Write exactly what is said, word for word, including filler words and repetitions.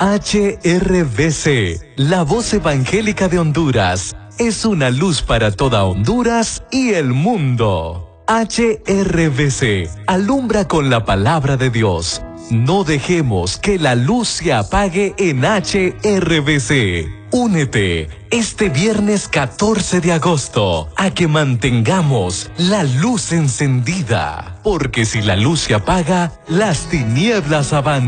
H R V C, la voz evangélica de Honduras, es una luz para toda Honduras y el mundo. H R V C, alumbra con la palabra de Dios. No dejemos que la luz se apague en H R V C. Únete este viernes catorce de agosto a que mantengamos la luz encendida. Porque si la luz se apaga, las tinieblas avanzan.